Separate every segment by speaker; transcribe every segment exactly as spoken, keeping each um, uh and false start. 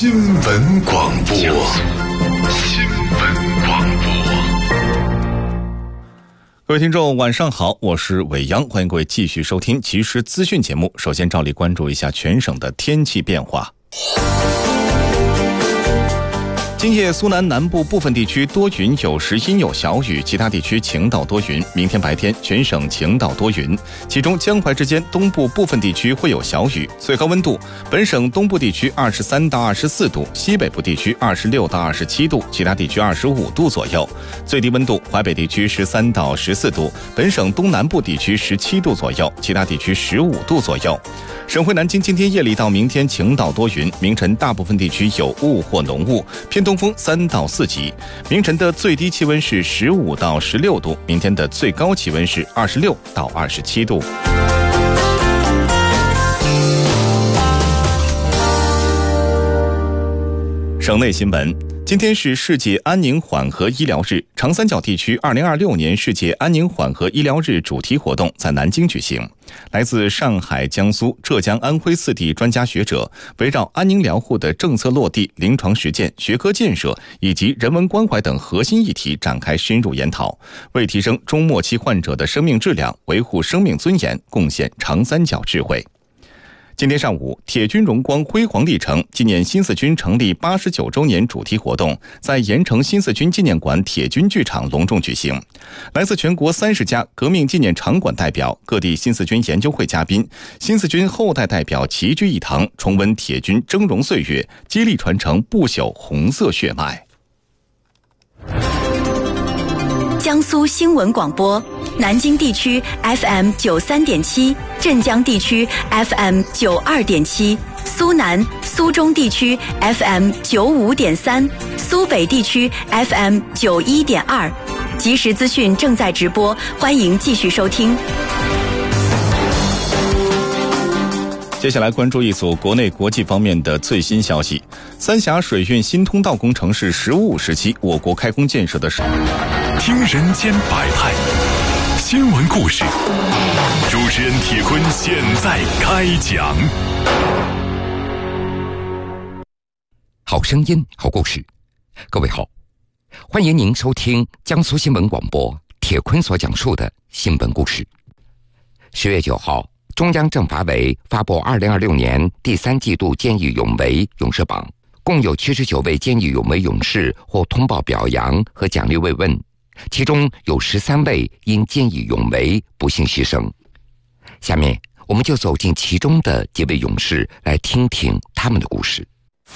Speaker 1: 新闻广播，新闻广播。各位听众，晚上好，我是伟阳，欢迎各位继续收听即时资讯节目。首先，照例关注一下全省的天气变化。今夜苏南南部部分地区多云，有时阴有小雨，其他地区晴到多云。明天白天全省晴到多云，其中江淮之间东部部分地区会有小雨。最高温度，本省东部地区二十三到二十四度，西北部地区二十六到二十七度，其他地区二十五度左右。最低温度，淮北地区十三到十四度，本省东南部地区十七度左右，其他地区十五度左右。省会南京今天夜里到明天晴到多云，明晨大部分地区有雾或浓雾，偏东风三到四级。明晨的最低气温是十五到十六度，明天的最高气温是二十六到二十七度。省内新闻。今天是世界安宁缓和医疗日，长三角地区二零二六年世界安宁缓和医疗日主题活动在南京举行。来自上海、江苏、浙江、安徽四地专家学者围绕安宁疗护的政策落地、临床实践、学科建设以及人文关怀等核心议题展开深入研讨，为提升中末期患者的生命质量、维护生命尊严贡献长三角智慧。今天上午，铁军荣光辉煌历程纪念新四军成立八十九周年主题活动在盐城新四军纪念馆铁军剧场隆重举行。来自全国三十家革命纪念场馆代表、各地新四军研究会嘉宾、新四军后代代表齐聚一堂，重温铁军峥嵘岁月，激励传承不朽红色血脉。
Speaker 2: 江苏新闻广播，南京地区 F M 九三点七，镇江地区 F M 九二点七，苏南、苏中地区 F M 九五点三，苏北地区 F M 九一点二。即时资讯正在直播，欢迎继续收听。
Speaker 1: 接下来关注一组国内国际方面的最新消息。三峡水运新通道工程是“十五五”时期我国开工建设的首。
Speaker 3: 听人间百态，新闻故事，主持人铁坤现在开讲。
Speaker 4: 好声音，好故事。各位好，欢迎您收听江苏新闻广播铁坤所讲述的新闻故事。十月九号，中央政法委发布二零二六年第三季度见义勇为勇士榜，共有七十九位见义勇为勇士获通报表扬和奖励慰问，其中有十三位因见义勇为不幸牺牲。下面我们就走进其中的几位勇士，来听听他们的故事。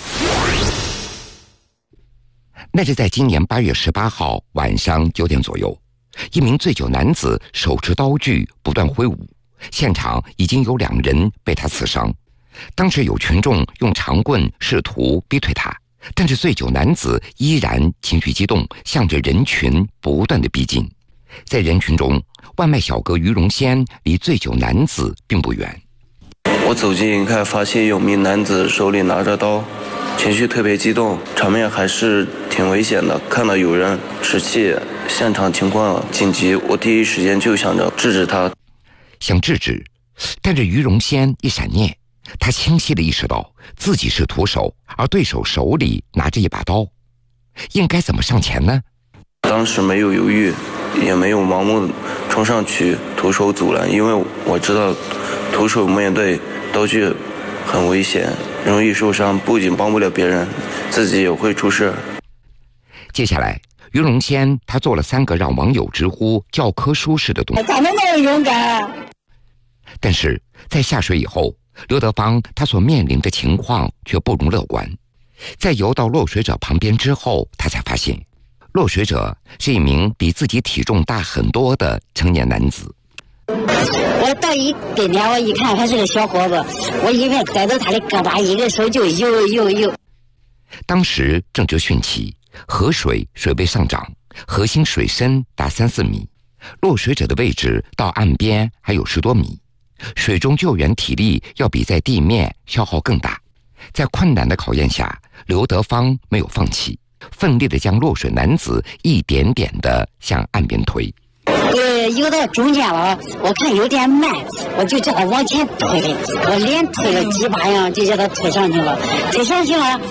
Speaker 4: 那是在今年八月十八号晚上九点左右，一名醉酒男子手持刀具不断挥舞，现场已经有两人被他刺伤。当时有群众用长棍试图逼退他，但是醉酒男子依然情绪激动，向着人群不断的逼近。在人群中，外卖小哥于荣先离醉酒男子并不远。
Speaker 5: 我走近看，发现有名男子手里拿着刀，情绪特别激动，场面还是挺危险的。看到有人持气，现场情况紧急，我第一时间就想着制止他。
Speaker 4: 想制止，但是于荣先一闪念，他清晰地意识到自己是徒手，而对手手里拿着一把刀，应该怎么上前呢？
Speaker 5: 当时没有犹豫，也没有盲目冲上去徒手阻拦，因为我知道徒手面对刀具很危险，容易受伤，不仅帮不了别人，自己也会出事。
Speaker 4: 接下来于荣先他做了三个让网友直呼教科书式的动作。
Speaker 6: 咋那么勇敢？
Speaker 4: 但是在下水以后，刘德芳他所面临的情况却不容乐观。在游到落水者旁边之后，他才发现落水者是一名比自己体重大很多的成年男子。
Speaker 6: 我到一跟前，我一看他是个小伙子，我一个逮着他的胳膊，一个手就游游游。
Speaker 4: 当时正值汛期，河水水位上涨，河心水深达三四米，落水者的位置到岸边还有十多米，水中救援体力要比在地面消耗更大。在困难的考验下，刘德芳没有放弃，奋力地将落水男子一点点地向岸边推。
Speaker 6: 呃，游到中间了，我看有点慢，我就叫他往前推，我连推了几把呀，就叫他推上去了，推上去了，